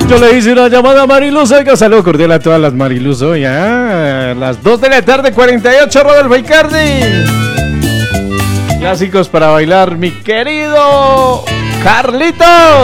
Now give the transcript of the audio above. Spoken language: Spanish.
Yo le hice una llamada a Mariluz. Oiga, saludo cordial a todas las Mariluz hoy. A las 2 de la tarde, 48, Rodolfo Icardi. Clásicos para bailar, mi querido Carlitos.